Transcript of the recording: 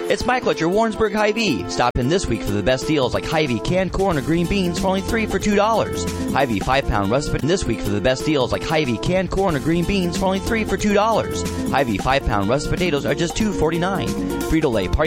It's Michael at your Warrensburg Hy-Vee. Stop in this week for the best deals like Hy-Vee canned corn or green beans for only $3 for $2. Hy-Vee 5-pound russet this week for the best deals like Hy-Vee canned corn or green beans for only $3 for $2. Hy-Vee 5-pound russet potatoes are just $2.49. Frito-Lay